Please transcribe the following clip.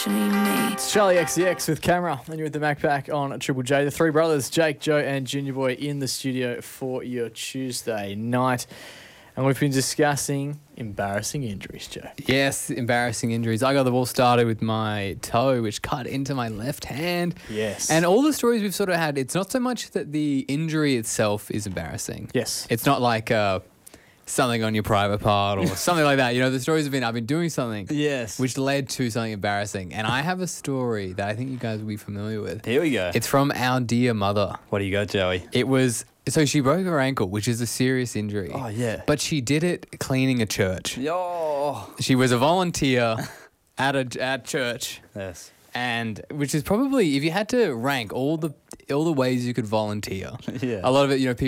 actually me. It's Charlie XCX with camera, and you're with the Mac Pack on Triple J. The three brothers, Jake, Joe, and Junior Boy, in the studio for your Tuesday night. And we've been discussing embarrassing injuries, Joe. Yes, embarrassing injuries. I got the ball started with my toe, which cut into my left hand. Yes. And all the stories we've sort of had, it's not so much that the injury itself is embarrassing. Yes. It's not like something on your private part or something like that. You know, the stories have been, I've been doing something. Yes. Which led to something embarrassing. And I have a story that I think you guys will be familiar with. Here we go. It's from our dear mother. What do you got, Joey? It was, so she broke her ankle, which is a serious injury. Oh, yeah. But she did it cleaning a church. Yo. She was a volunteer at church. Yes. And which is probably, if you had to rank all the ways you could volunteer, Yeah. a lot of it, you know, people